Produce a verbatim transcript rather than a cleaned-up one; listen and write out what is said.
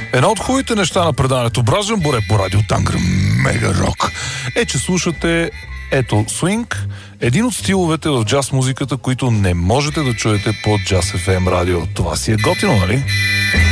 Едно от хубавите неща на предаването Бражен Боре по радио Тангр Мега Рок е, че слушате ето свинг, един от стиловете в джаз музиката, които не можете да чуете по Джаз еф ем радио. Това си е готино, нали?